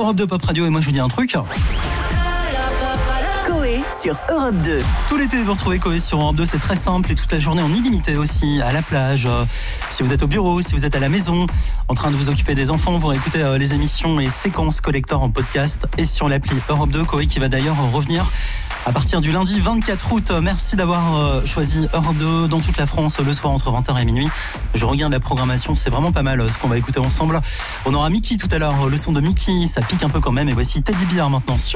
Europe 2 Pop Radio et moi je vous dis un truc. Coé sur Europe 2. Tout l'été, vous retrouvez Coé sur Europe 2, c'est très simple et toute la journée en illimité aussi, à la plage, si vous êtes au bureau, si vous êtes à la maison, en train de vous occuper des enfants, vous réécoutez les émissions et séquences collector en podcast et sur l'appli Europe 2. Coé qui va d'ailleurs revenir à partir du lundi 24 août. Merci d'avoir choisi Europe 2 dans toute la France le soir entre 20h et minuit. Je regarde la programmation, c'est vraiment pas mal ce qu'on va écouter ensemble. On aura Mickey tout à l'heure, le son de Mickey, ça pique un peu quand même. Et voici Teddy Bear maintenant sur